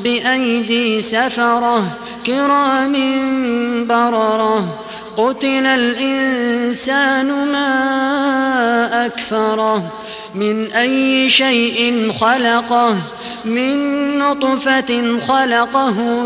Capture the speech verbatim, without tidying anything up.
بأيدي سفرة كرام بررة قتل الإنسان ما أكفره من أي شيء خلقه من نطفة خلقه